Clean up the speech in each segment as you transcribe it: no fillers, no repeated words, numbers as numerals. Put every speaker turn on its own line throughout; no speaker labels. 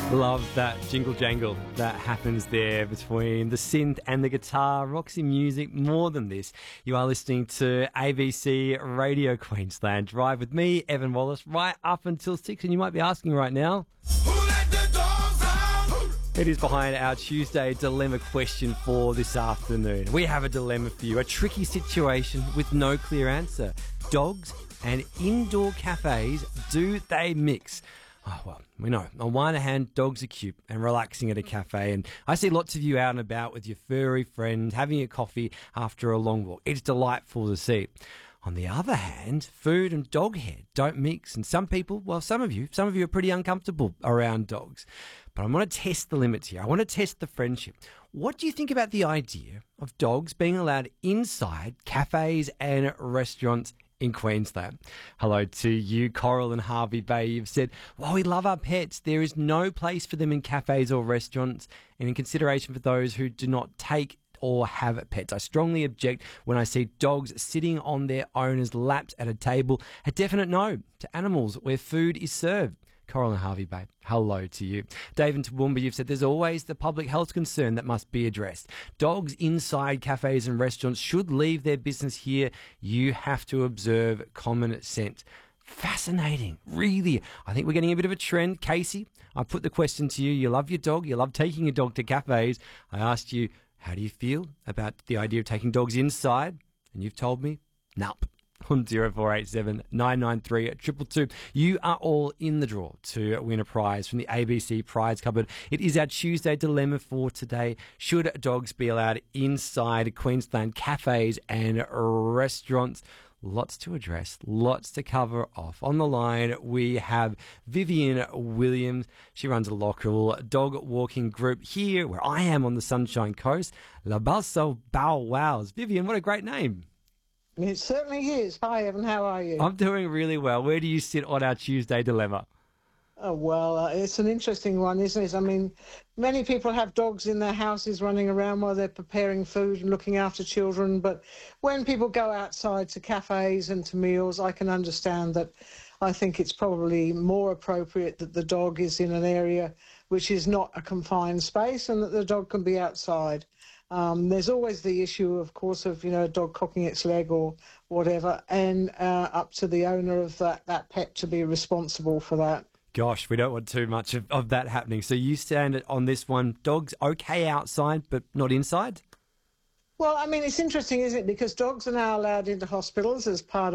Love that jingle jangle that happens there between the synth and the guitar. Roxy Music, more than this. You are listening to ABC Radio Queensland. Drive with me, Evan Wallace, right up until 6. And you might be asking right now, who let the dogs out? It is behind our Tuesday dilemma question for this afternoon. We have a dilemma for you, a tricky situation with no clear answer. Dogs and indoor cafes, do they mix? Oh, well, we know. On one hand, dogs are cute and relaxing at a cafe, and I see lots of you out and about with your furry friends having a coffee after a long walk. It's delightful to see. On the other hand, food and dog hair don't mix, and some people, well, some of you are pretty uncomfortable around dogs. But I want to test the limits here. I want to test the friendship. What do you think about the idea of dogs being allowed inside cafes and restaurants in Queensland? Hello to you, Coral and Harvey Bay. You've said, well, we love our pets. There is no place for them in cafes or restaurants. And in consideration for those who do not take or have pets, I strongly object when I see dogs sitting on their owners' laps at a table. A definite no to animals where food is served. Coral and Harvey Bay, hello to you. Dave and Toowoomba, you've said there's always the public health concern that must be addressed. Dogs inside cafes and restaurants should leave their business here. You have to observe common sense. Fascinating, really. I think we're getting a bit of a trend. Casey, I put the question to you. You love your dog. You love taking your dog to cafes. I asked you, how do you feel about the idea of taking dogs inside? And you've told me, nope. On 0487 993 222. You are all in the draw to win a prize from the ABC Prize Cupboard. It is our Tuesday dilemma for today. Should dogs be allowed inside Queensland cafes and restaurants? Lots to address, lots to cover off. On the line, we have Vivian Williams. She runs a local dog walking group here where I am on the Sunshine Coast. La Balsa Bow Wows. Vivian, what a great name.
It certainly is. Hi, Evan. How are you?
I'm doing really well. Where do you sit on our Tuesday dilemma?
Oh, well, it's an interesting one, isn't it? I mean, many people have dogs in their houses running around while they're preparing food and looking after children. But when people go outside to cafes and to meals, I can understand that. I think it's probably more appropriate that the dog is in an area which is not a confined space and that the dog can be outside. There's always the issue, of course, of, a dog cocking its leg or whatever, and up to the owner of that pet to be responsible for that.
Gosh, we don't want too much of that happening. So you stand on this one, dogs okay outside but not inside?
Well, I mean, it's interesting, isn't it? Because dogs are now allowed into hospitals as part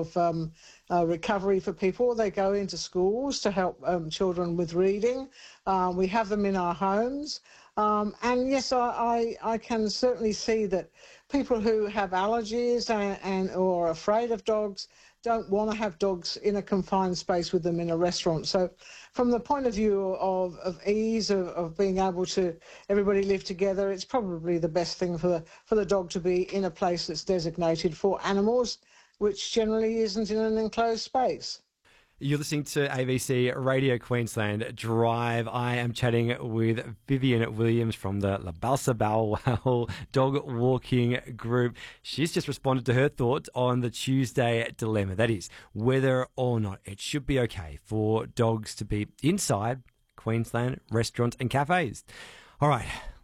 of recovery for people. They go into schools to help children with reading. We have them in our homes. And yes, I can certainly see that people who have allergies and or are afraid of dogs don't want to have dogs in a confined space with them in a restaurant. So from the point of view of ease, of being able to everybody live together, it's probably the best thing for the dog to be in a place that's designated for animals, which generally isn't in an enclosed space.
You're listening to ABC Radio Queensland Drive. I am chatting with Vivian Williams from the La Balsa Bow Wow dog walking group. She's just responded to her thoughts on the Tuesday dilemma. That is, whether or not it should be okay for dogs to be inside Queensland restaurants and cafes. All right,